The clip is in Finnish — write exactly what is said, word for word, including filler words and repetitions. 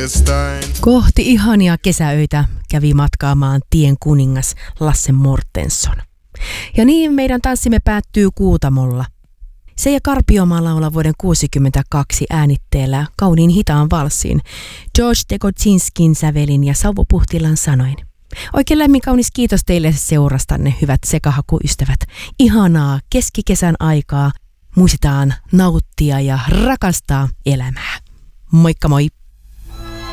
Kohti ihania kesäöitä kävi matkaamaan tien kuningas Lasse Mortensson. Ja niin meidän tanssimme päättyy Kuutamolla. Se ja Karpiomaa laulaa vuoden kuusikymmentäkaksi äänitteellä kauniin hitaan valssin, George Tekotsinskin sävelin ja Sauvo Puhtilan sanoin. Oikein lämmin kaunis kiitos teille seurastanne, hyvät sekahakuystävät. Ihanaa keskikesän aikaa. Muistetaan nauttia ja rakastaa elämää. Moikka moi!